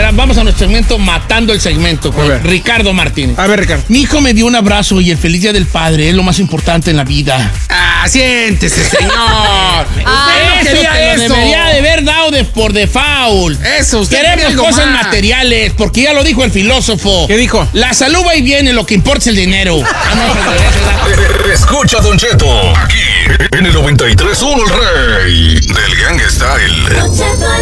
vamos a nuestro segmento Matando el Segmento con Ricardo Martínez. A ver, Ricardo. Mi hijo me dio un abrazo y el feliz día del padre es lo más importante en la vida. Siéntese, señor. Eso te lo debería de haber dado por default. Eso, usted queremos cosas materiales, porque ya lo dijo el filósofo. ¿Qué dijo? La salud va y viene, lo que importa es el dinero. Escucha, Don Cheto, aquí en el 93.1 El Rey del Gangsta Style.